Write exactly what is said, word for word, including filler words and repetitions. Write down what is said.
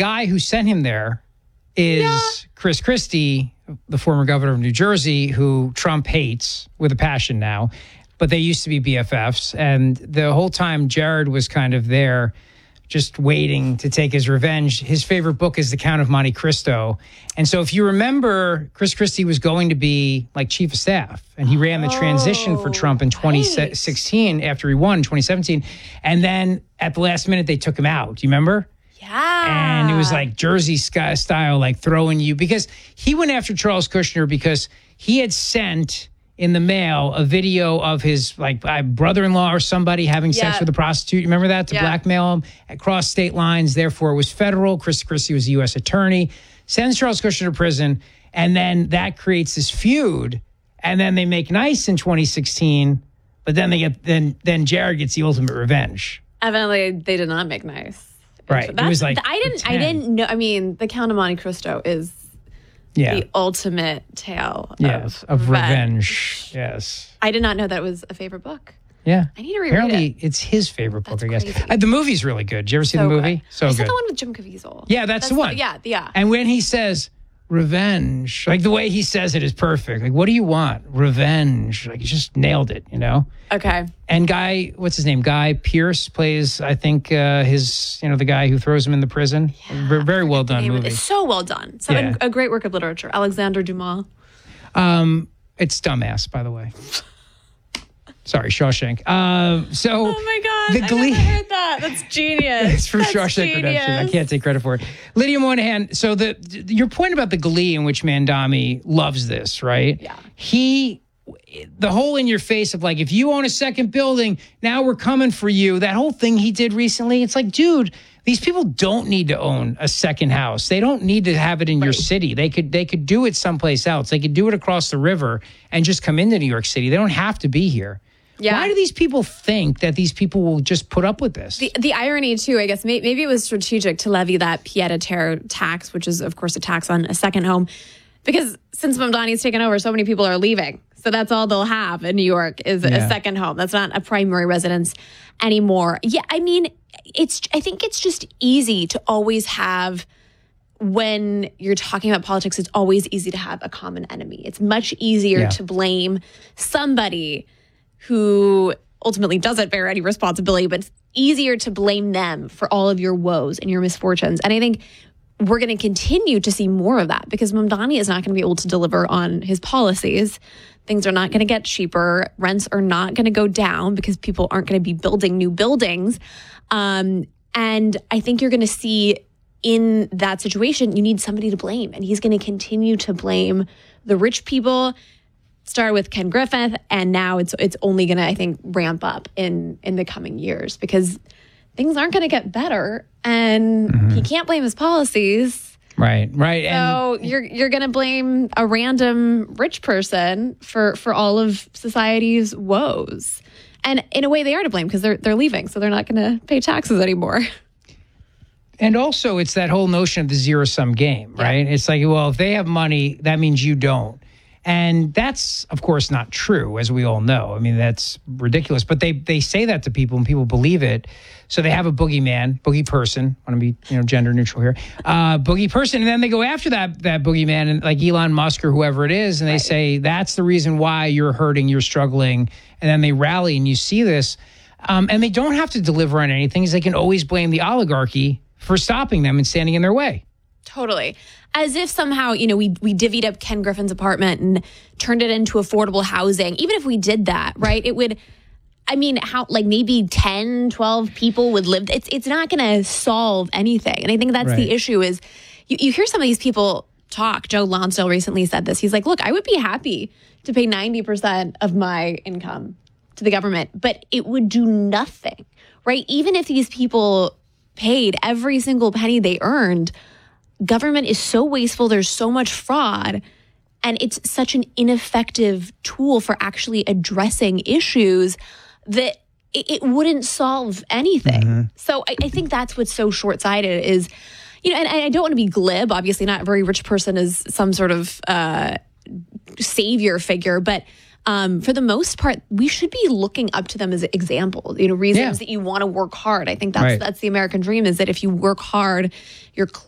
guy who sent him there is yeah. Chris Christie, the former governor of New Jersey, who Trump hates with a passion now. But they used to be B F Fs. And the whole time Jared was kind of there just waiting to take his revenge. His favorite book is The Count of Monte Cristo. And so if you remember, Chris Christie was going to be like chief of staff. And he ran the transition for Trump in twenty sixteen right. after he won in twenty seventeen. And then at the last minute, they took him out. Do you remember? Yeah. And it was like Jersey style, like throwing you. Because he went after Charles Kushner because he had sent in the mail a video of his like brother-in-law or somebody having sex yeah. with a prostitute. You remember that? To yeah. blackmail him across state lines. Therefore, it was federal. Chris Christie was a U S attorney. Sends Charles Kushner to prison. And then that creates this feud. And then they make nice in twenty sixteen. But then they get then then Jared gets the ultimate revenge. Evidently, they did not make nice. Right. That's, it was like I didn't. ten. I didn't know. I mean, The Count of Monte Cristo is yeah. the ultimate tale yes, of, of revenge. revenge. Yes. I did not know that was a favorite book. Yeah. I need to reread Apparently, it. it's his favorite book, That's I guess. crazy. Uh, the movie's really good. Did you ever see so the movie? Good. So I good. said the one with Jim Caviezel. Yeah, that's, that's the one. The, yeah, yeah. And when he says revenge, like the way he says it is perfect. Like, what do you want? Revenge. Like, he just nailed it, you know? Okay. And Guy, what's his name? Guy Pearce plays, I think, uh, his, you know, the guy who throws him in the prison. Yeah, very, very well done movie. It's so well done. So yeah. a, a great work of literature. Alexander Dumas. Um, it's dumbass, by the way. Sorry, Shawshank. Uh, so, oh my God, the Glee. I never heard that. That's genius. It's from That's Shawshank genius. Redemption. I can't take credit for it. Lydia Moynihan. So the your point about the Glee in which Mandami loves this, right? Yeah. He, the whole in your face of like, if you own a second building, now we're coming for you. That whole thing he did recently. It's like, dude, these people don't need to own a second house. They don't need to have it in right. your city. They could they could do it someplace else. They could do it across the river and just come into New York City. They don't have to be here. Yeah. Why do these people think that these people will just put up with this? The, the irony, too, I guess, may, maybe it was strategic to levy that pied-à-terre tax, which is, of course, a tax on a second home, because since Mamdani's taken over, so many people are leaving. So that's all they'll have in New York is yeah. a second home. That's not a primary residence anymore. Yeah, I mean, it's. I think it's just easy to always have, when you're talking about politics, it's always easy to have a common enemy. It's much easier yeah. to blame somebody who ultimately doesn't bear any responsibility, but it's easier to blame them for all of your woes and your misfortunes. And I think we're going to continue to see more of that because Mamdani is not going to be able to deliver on his policies. Things are not going to get cheaper. Rents are not going to go down because people aren't going to be building new buildings. Um, and I think you're going to see in that situation, you need somebody to blame. And he's going to continue to blame the rich people. Started with Ken Griffith, and now it's it's only going to, I think, ramp up in in the coming years because things aren't going to get better, and mm-hmm. he can't blame his policies. Right, right. So and you're you're going to blame a random rich person for for all of society's woes, and in a way, they are to blame because they're they're leaving, so they're not going to pay taxes anymore. And also, it's that whole notion of the zero sum game, right? Yeah. It's like, well, if they have money, that means you don't. And that's, of course, not true, as we all know. I mean, that's ridiculous. But they they say that to people, and people believe it. So they have a boogeyman, boogie person. I want to be, you know, gender neutral here. Uh, boogie person, and then they go after that that boogeyman, and like Elon Musk or whoever it is, and they right. say that's the reason why you're hurting, you're struggling, and then they rally, and you see this, um, and they don't have to deliver on anything. They can always blame the oligarchy for stopping them and standing in their way. Totally. As if somehow, you know, we we divvied up Ken Griffin's apartment and turned it into affordable housing. Even if we did that, right, it would, I mean, how, like maybe ten, twelve people would live. It's it's not going to solve anything. And I think that's right. the issue is you, you hear some of these people talk. Joe Lonsdale recently said this. He's like, look, I would be happy to pay ninety percent of my income to the government, but it would do nothing, right? Even if these people paid every single penny they earned, government is so wasteful. There's so much fraud. And it's such an ineffective tool for actually addressing issues that it, it wouldn't solve anything. Mm-hmm. So I, I think that's what's so short-sighted is, you know, and, and I don't want to be glib. Obviously, not every rich person is some sort of uh, savior figure. But um, for the most part, we should be looking up to them as examples, you know, reasons yeah. that you want to work hard. I think that's, right. that's the American dream is that if you work hard, you're